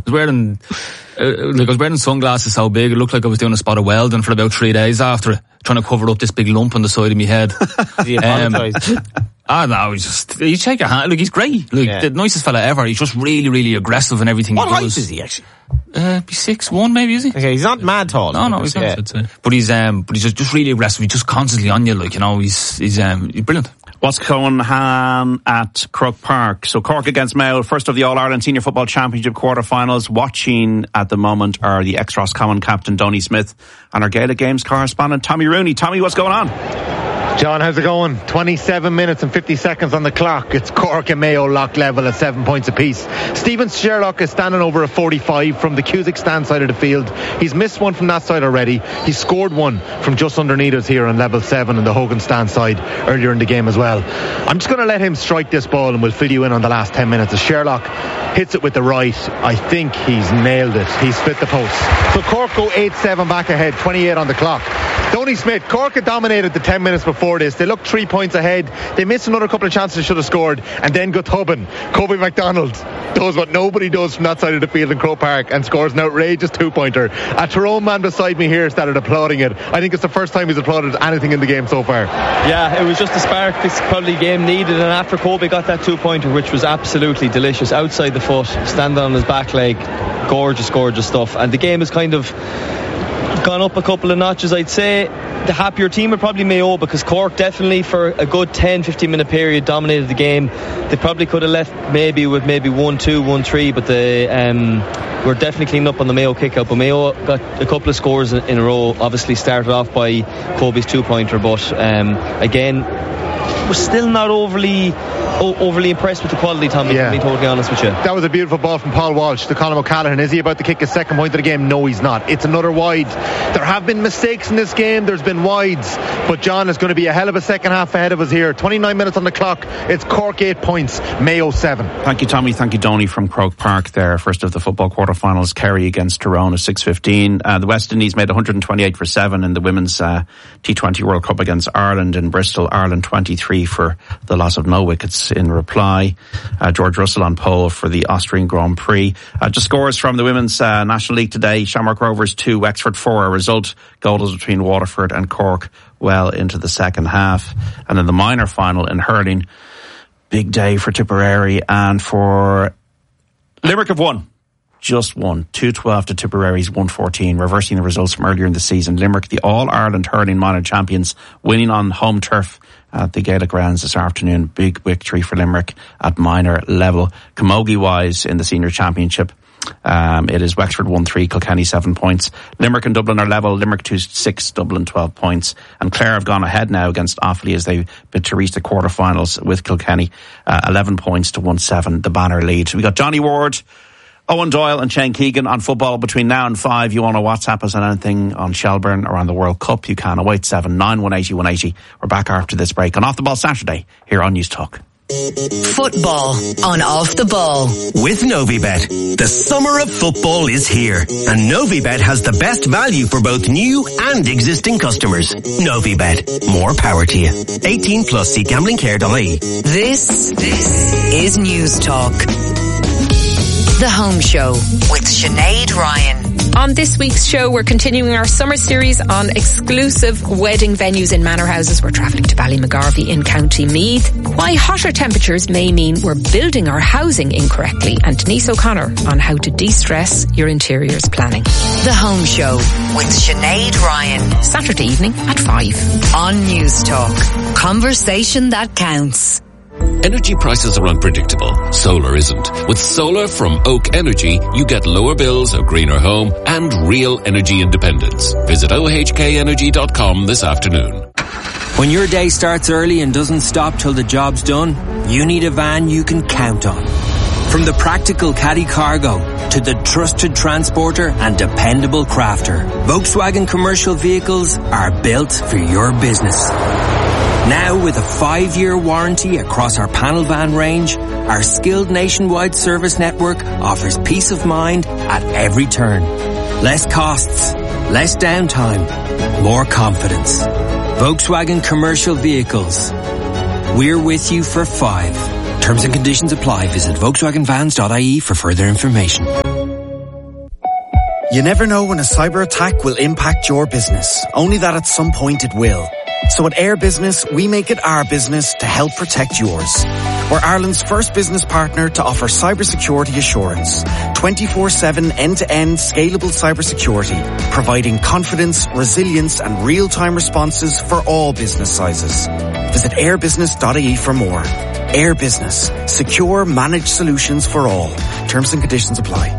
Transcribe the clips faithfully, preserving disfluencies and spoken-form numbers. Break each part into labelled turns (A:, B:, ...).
A: was wearing, uh, like I was wearing sunglasses so big, it looked like I was doing a spot of welding for about three days after it, trying to cover up this big lump on the side of my head.
B: Did he apologise?
A: Um, Ah, no, he's just, you shake your hand, look, he's great. Like, yeah. The nicest fella ever. He's just really, really aggressive in everything
B: what
A: he does.
B: What height is he, actually?
A: Uh, be six one, maybe, is he?
B: Okay, he's not mad tall.
A: No, no, he's not, yeah. I'd say. But he's, um, but he's just, just really aggressive. He's just constantly on you, like, you know, he's, he's, um, he's brilliant.
C: What's going on at Croke Park? So Cork against Mayo, first of the All-Ireland Senior Football Championship quarter-finals. Watching at the moment are the ex-Roscommon captain, Donny Smith, and our Gaelic Games correspondent, Tommy Rooney. Tommy, what's going on?
D: John, how's it going? twenty-seven minutes and fifty seconds on the clock. It's Cork and Mayo locked level at seven points apiece. Stephen Sherlock is standing over a forty-five from the Cusack stand side of the field. He's missed one from that side already. He scored one from just underneath us here on level seven on the Hogan stand side earlier in the game as well. I'm just going to let him strike this ball and we'll fill you in on the last ten minutes. As Sherlock hits it with the right, I think he's nailed it. He's split the post. So Cork go eight seven back ahead, twenty-eight on the clock. Donny Smith, Cork had dominated the ten minutes before this. They looked three points ahead. They missed another couple of chances they should have scored. And then Guthubbin, Kobe McDonald, does what nobody does from that side of the field in Croke Park and scores an outrageous two-pointer. A Tyrone man beside me here started applauding it. I think it's the first time he's applauded anything in the game so far.
E: Yeah, it was just a spark this probably game needed. And after Kobe got that two-pointer, which was absolutely delicious, outside the foot, standing on his back leg, gorgeous, gorgeous stuff. And the game has kind of gone up a couple of notches, I'd say. The happier team are probably Mayo, because Cork definitely for a good ten to fifteen minute period dominated the game. They probably could have left maybe with maybe one two, one three, but they um, were definitely cleaned up on the Mayo kick out. But Mayo got a couple of scores in, in a row. Obviously started off by Kobe's two pointer, but um, again, we're still not overly o- overly impressed with the quality, Tommy, yeah. To be totally honest with you.
D: That was a beautiful ball from Paul Walsh to Colin O'Callaghan. Is he about to kick his second point of the game? No, he's not. It's another wide. There have been mistakes in this game. There's been wides, but John is going to be a hell of a second half ahead of us here. twenty-nine minutes on the clock. It's Cork eight points, Mayo seven.
C: Thank you, Tommy. Thank you, Donny from Croke Park there. First of the football quarterfinals, Kerry against Tyrone at six fifteen. Uh, the West Indies made one hundred twenty-eight for seven in the Women's uh, T twenty World Cup against Ireland in Bristol. Ireland twenty-three for the loss of no wickets in reply. Uh, George Russell on pole for the Austrian Grand Prix. Uh, just scores from the Women's uh, National League today. Shamrock Rovers two, Wexford four. A result, goals between Waterford and Cork well into the second half. And in the minor final in hurling, big day for Tipperary and for Limerick have won. Just won. two twelve to Tipperary's one fourteen, reversing the results from earlier in the season. Limerick, the All-Ireland hurling minor champions, winning on home turf at the Gaelic Grounds this afternoon. Big victory for Limerick at minor level. Camogie-wise in the senior championship, um, it is Wexford one three, Kilkenny seven points. Limerick and Dublin are level. Limerick two six, Dublin twelve points. And Clare have gone ahead now against Offaly as they bid to reach the quarterfinals with Kilkenny. Uh, eleven points to one seven, the banner lead. We got Johnny Ward, Owen Doyle and Shane Keegan on football between now and five. You want to WhatsApp us on anything on Shelburne or on the World Cup, you can. oh eight seven nine one eight oh one eight oh. We're back after this break on Off the Ball Saturday here on News Talk.
F: Football on Off the Ball with Novibet. The summer of football is here, and Novibet has the best value for both new and existing customers. Novibet, more power to you. eighteen plus, see gambling care dot I E.
G: This, this is News Talk. The Home Show with Sinead Ryan.
H: On this week's show, we're continuing our summer series on exclusive wedding venues in manor houses. We're travelling to Ballymagarvey in County Meath. Why hotter temperatures may mean we're building our housing incorrectly. And Denise O'Connor on how to de-stress your interiors planning.
G: The Home Show with Sinead Ryan.
H: Saturday evening at five.
G: On News Talk. Conversation that counts.
I: Energy prices are unpredictable. Solar isn't. With solar from Oak Energy, you get lower bills, a greener home, and real energy independence. Visit O H K energy dot com this afternoon.
J: When your day starts early and doesn't stop till the job's done, you need a van you can count on. From the practical Caddy Cargo to the trusted transporter and dependable crafter, Volkswagen commercial vehicles are built for your business. Now, with a five-year warranty across our panel van range, our skilled nationwide service network offers peace of mind at every turn. Less costs, less downtime, more confidence. Volkswagen Commercial Vehicles. We're with you for five. Terms and conditions apply. Visit Volkswagen Vans dot I E for further information.
K: You never know when a cyber attack will impact your business, only that at some point it will. So at Air Business, we make it our business to help protect yours. We're Ireland's first business partner to offer cybersecurity assurance. twenty-four seven end-to-end scalable cybersecurity, providing confidence, resilience and real-time responses for all business sizes. Visit airbusiness dot I E for more. Air Business. Secure, managed solutions for all. Terms and conditions apply.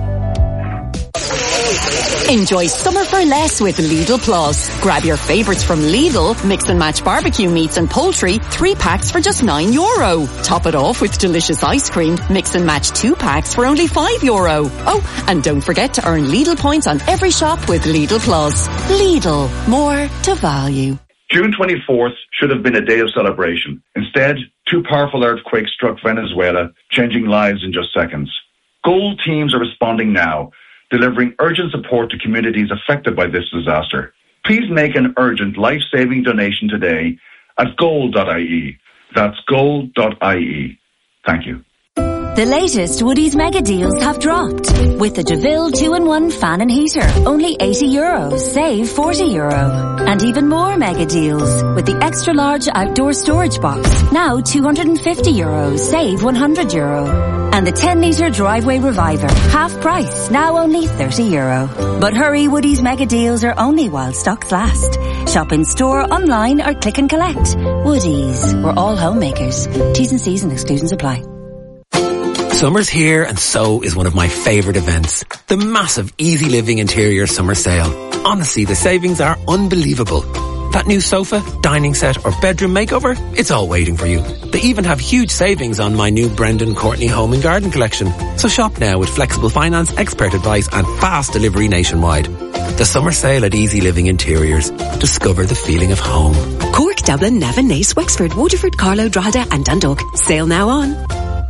L: Enjoy summer for less with Lidl Plus. Grab your favourites from Lidl, mix and match barbecue meats and poultry, three packs for just nine euro. Top it off with delicious ice cream, mix and match two packs for only five euro. Oh, and don't forget to earn Lidl points on every shop with Lidl Plus. Lidl, more to value.
M: June twenty-fourth should have been a day of celebration. Instead, two powerful earthquakes struck Venezuela, changing lives in just seconds. Gold teams are responding now, delivering urgent support to communities affected by this disaster. Please make an urgent life-saving donation today at gold dot I E. That's gold dot I E. Thank you.
N: The latest Woodies mega deals have dropped. With the DeVille two in one fan and heater, only eighty euros, save forty euro. And even more mega deals with the extra large outdoor storage box, now two hundred fifty euros, save one hundred euro. And the ten litre driveway reviver, half price, now only thirty euro. But hurry, Woodies mega deals are only while stocks last. Shop in store, online or click and collect. Woodies, we're all homemakers. T's and C's and exclusions apply.
J: Summer's here and so is one of my favourite events. The massive Easy Living Interior Summer Sale. Honestly, the savings are unbelievable. That new sofa, dining set or bedroom makeover, it's all waiting for you. They even have huge savings on my new Brendan Courtney Home and Garden collection. So shop now with flexible finance, expert advice and fast delivery nationwide. The Summer Sale at Easy Living Interiors. Discover the feeling of home.
O: Cork, Dublin, Navan, Naas, Wexford, Waterford, Carlow, Drogheda and Dundalk. Sale now on.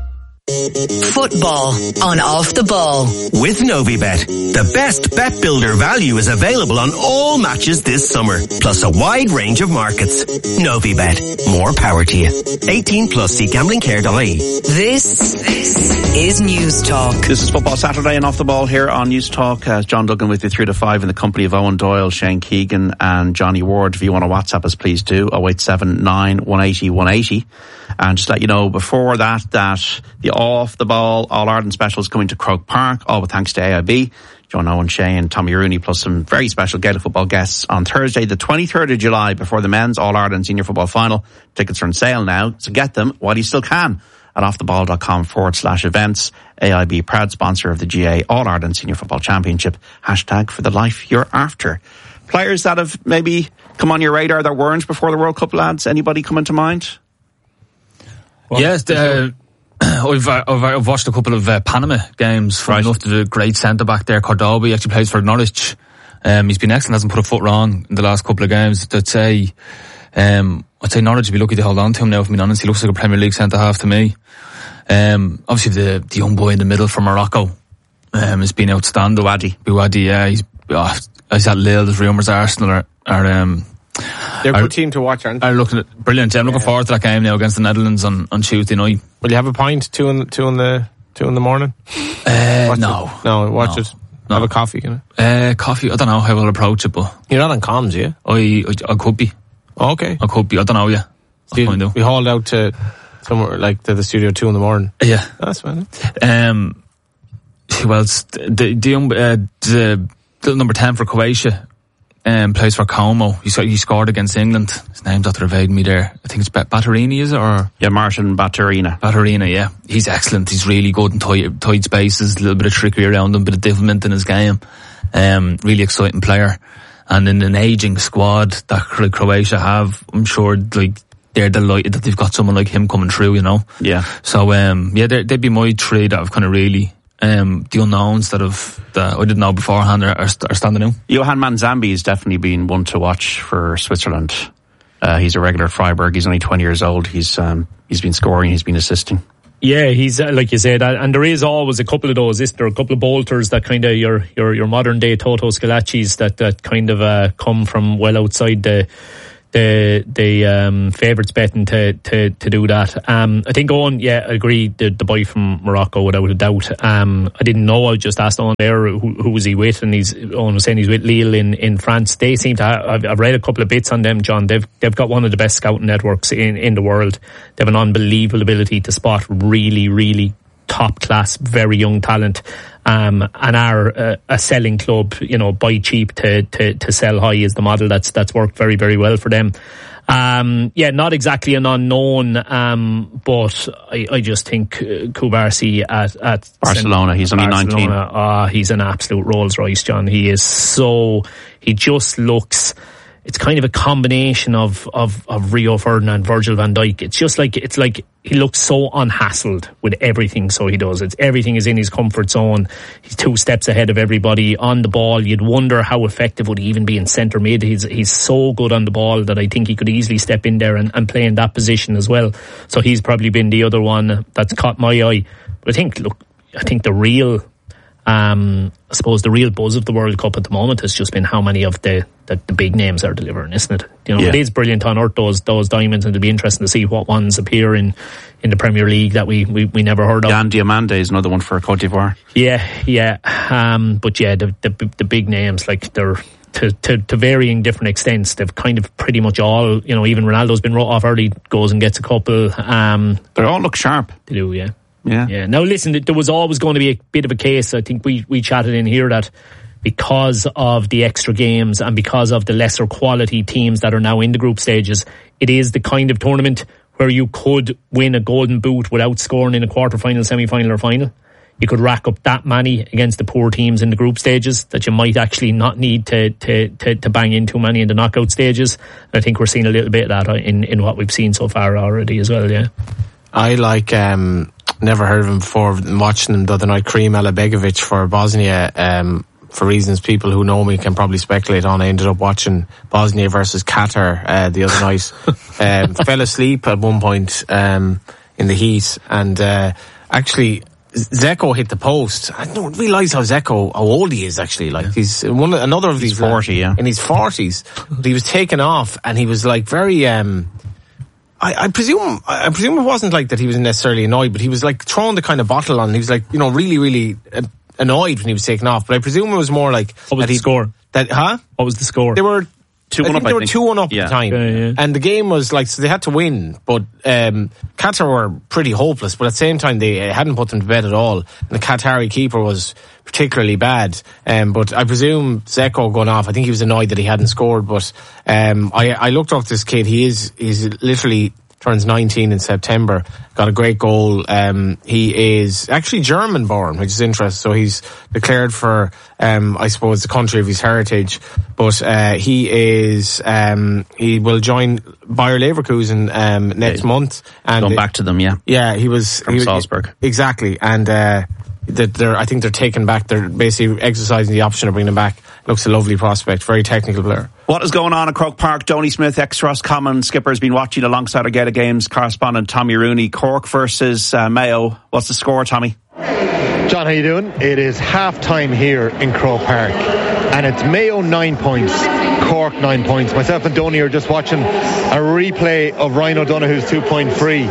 G: Football on Off the Ball
F: with Novibet. The best bet builder value is available on all matches this summer, plus a wide range of markets. Novibet. More power to you. eighteen plus. See gambling care dot I E.
G: This, this is News Talk.
C: This is Football Saturday and Off the Ball here on News Talk. Uh, John Duggan with you three to five in the company of Owen Doyle, Shane Keegan and Johnny Ward. If you want to WhatsApp us, please do. oh eight seven nine, one eight oh, one eight oh. And just let you know before that, that the Off the Ball All Ireland special is coming to Croke Park, all with thanks to A I B. John Owen, Shane, Tommy Rooney, plus some very special Gaelic football guests on Thursday, the twenty-third of July, before the men's All Ireland Senior Football Final. Tickets are on sale now, so get them while you still can at offtheball.com forward slash events. A I B, proud sponsor of the G A All Ireland Senior Football Championship. Hashtag for the life you're after. Players that have maybe come on your radar that weren't before the World Cup, lads? Anybody coming to mind?
A: Well, yes, uh, I've, uh, I've, I've watched a couple of uh, Panama games from right. enough to the great centre-back there, Cordoba. He actually plays for Norwich. Um, he's been excellent, hasn't put a foot wrong in the last couple of games. I'd say, um, I'd say Norwich would be lucky to hold on to him now, if I'm being honest. He looks like a Premier League centre-half to me. Um, obviously the, the young boy in the middle from Morocco, um, has been outstanding.
C: Bouadi.
A: Bouadi, yeah. He's, oh, he's at Lille. There's rumours Arsenal are, are um,
B: They're a
A: are,
B: good team to watch, aren't they?
A: Are looking at, brilliant. I'm
B: yeah.
A: looking forward to that game now against the Netherlands on, on Tuesday night.
B: Will you have a pint two in two in the two in the morning?
A: Uh, no,
B: it. no, watch
A: no.
B: it.
A: No.
B: Have a coffee, you know.
A: Uh, coffee. I don't know how I'll approach it, but
B: you're not on comms, yeah?
A: I, I I could be.
B: Oh, okay,
A: I could be. I don't know yet.
B: So we hauled out to somewhere like to the studio two in the morning.
A: Yeah,
B: that's fine.
A: Um, well, it's the the, uh, the the number ten for Croatia. Um, plays for Como. He, he scored against England. His name's after evading me there. I think it's Batterini, is it? Or
C: yeah, Martin Batterina.
A: Batterina, yeah. He's excellent. He's really good in tight, tight spaces, a little bit of trickery around him, a bit of development in his game. Um, really exciting player. And in an ageing squad that Croatia have, I'm sure like they're delighted that they've got someone like him coming through, you know?
C: Yeah.
A: So, um, yeah, they'd be my three that have kind of really... Um, the unknowns that have that I didn't know beforehand are, are, are standing out.
C: Johan Manzambi has definitely been one to watch for Switzerland. Uh, he's a regular at Freiburg. He's only twenty years old. He's um, he's been scoring. He's been assisting.
P: Yeah, he's uh, like you said, uh, and there is always a couple of those. Isn't there? A couple of bolters that kind of your your your modern day Toto Scalaccis that that kind of uh, come from well outside the. the the um, favourites betting to, to, to do that. Um, I think Owen, yeah, I agree. The, the boy from Morocco, without a doubt. Um, I didn't know. I just asked Owen there who, who was he with, and he's Owen was saying he's with Lille in, in France. They seem to. Have, I've, I've read a couple of bits on them, John. They've they've got one of the best scouting networks in, in the world. They have an unbelievable ability to spot really, really top class, very young talent. Um, and are uh, a selling club, you know, buy cheap to, to, to sell high is the model that's that's worked very, very well for them. Um, yeah, not exactly an unknown, um, but I, I just think uh, Kubarsi at, at
C: Barcelona, Saint- he's only nineteen.
P: Ah, uh, he's an absolute Rolls Royce, John. He is so, he just looks, it's kind of a combination of, of, of Rio Ferdinand, Virgil van Dijk. It's just like, it's like he looks so unhassled with everything, so he does. It's everything is in his comfort zone. He's two steps ahead of everybody on the ball. You'd wonder how effective would he even be in centre mid. He's he's so good on the ball that I think he could easily step in there and, and play in that position as well. So he's probably been the other one that's caught my eye. But I think, look, I think the real, um, I suppose the real buzz of the World Cup at the moment has just been how many of the, the, the big names are delivering, isn't it? You know, yeah. It is brilliant to unearth those those diamonds, and it'll be interesting to see what ones appear in, in the Premier League that we, we, we never heard of.
C: Yann Diomande is another one for Cote d'Ivoire.
P: Yeah, yeah. Um, but yeah, the, the the big names, like they're to, to, to varying different extents, they've kind of pretty much all, you know, even Ronaldo's been wrote off early, goes and gets a couple. Um,
C: they all look sharp.
P: They do, yeah.
C: Yeah.
P: Yeah. Now listen, there was always going to be a bit of a case. I think we, we chatted in here that because of the extra games and because of the lesser quality teams that are now in the group stages, it is the kind of tournament where you could win a golden boot without scoring in a quarter-final, semi-final or final. You could rack up that many against the poor teams in the group stages that you might actually not need to, to, to, to bang in too many in the knockout stages. And I think we're seeing a little bit of that in, in what we've seen so far already as well, yeah.
B: I like... um never heard of him before. Watching him the other night, Karim Alabegovic for Bosnia, um, for reasons people who know me can probably speculate on. I ended up watching Bosnia versus Qatar uh, the other night. um, fell asleep at one point um, in the heat, and uh, actually Zeko hit the post. I don't realise how Zeko, how old he is actually. Like, he's one another of
C: he's
B: these
C: forty,
B: uh,
C: yeah,
B: in his forties. But he was taken off, and he was like very. Um, I, I presume, I presume it wasn't like that he was necessarily annoyed, but he was like throwing the kind of bottle on. He was like, you know, really, really uh, annoyed when he was taken off. But I presume it was more like
P: what was
B: that
P: the
B: he,
P: score?
B: That huh?
P: What was the score?
B: They were
C: two
B: I
C: one
B: think
C: up.
B: They
C: I
B: were
C: think.
B: two one up
C: yeah.
B: at the time,
P: yeah, yeah.
B: and the game was like so they had to win. But um, Qatar were pretty hopeless. But at the same time, they hadn't put them to bed at all. And the Qatari keeper was particularly bad. Um, but I presume Zeko going off. I think he was annoyed that he hadn't scored. But um, I, I looked up this kid. He is he's literally. Turns nineteen in September, got a great goal. Um, he is actually German born, which is interesting. So he's declared for, um, I suppose, the country of his heritage. But uh, he is, um, he will join Bayer Leverkusen um, next
C: yeah.
B: month. And
C: going back to them, yeah,
B: yeah, he was
C: from
B: he,
C: Salzburg,
B: exactly, and. Uh, That they're, I think they're taking back, they're basically exercising the option of bringing him back. Looks a lovely prospect, very technical player.
C: What is going on at Croke Park? Donny Smith, ex-Roscommon skipper, has been watching alongside our Gaelic Games correspondent Tommy Rooney. Cork versus uh, Mayo. What's the score, Tommy?
D: John, how you doing? It is half time here in Croke Park, and it's Mayo nine points, Cork nine points. Myself and Donny are just watching a replay of Ryan O'Donoghue's two-point free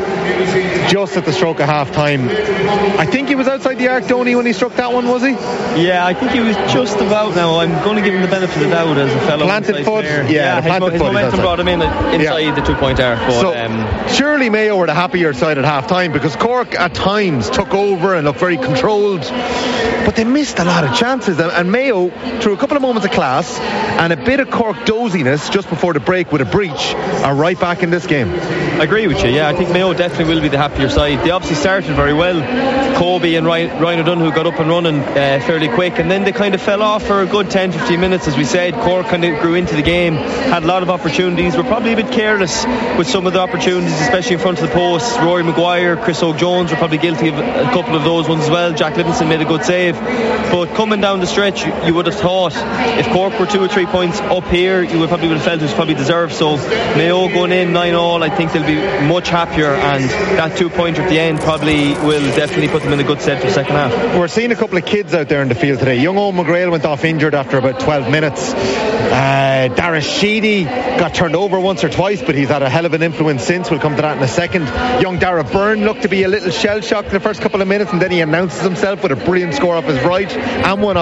D: just at the stroke of half time. I think he was outside the arc, Donny, when he struck that one, was he?
E: Yeah, I think he was just about. Now I'm going to give him the benefit of the doubt as a fellow
D: planted foot.
E: Player.
D: Yeah,
E: yeah
D: the planted
E: his,
D: foot
E: his momentum brought him in inside yeah. the two-point arc. But,
D: so
E: um,
D: surely Mayo were the happier side at half time, because Cork at times took over and looked very controlled, but they missed a lot of chances. And Mayo, through a couple of moments of class and a bit of Cork doziness just before the break with a breach, are right back in this game.
E: I agree with you. Yeah, I think Mayo definitely will be the happier side. They obviously started very well. Kobe and Ryan, Ryan O'Donoghue got up and running uh, fairly quick, and then they kind of fell off for a good ten to fifteen minutes. As we said, Cork kind of grew into the game, had a lot of opportunities, were probably a bit careless with some of the opportunities, especially in front of the post. Rory Maguire, Chris O'Jones were probably guilty of a couple of those ones as well. Jack Livingston made a good save, but coming down the stretch, you, you would have thought if Cork were two or three points up here, you would probably would have felt it was probably deserved. So Mayo going in nine all, I think they'll be much happier, and that two-pointer at the end probably will definitely put them in a good set for the second half.
D: We're seeing a couple of kids out there in the field today. Young Owen McGrail went off injured after about twelve minutes. Uh, Darius Sheedy got turned over once or twice, but he's had a hell of an influence since. We'll come to that in a second. Young Dara Byrne looked to be a little shell-shocked in the first couple of minutes, and then he announces himself with a brilliant score off his right and one off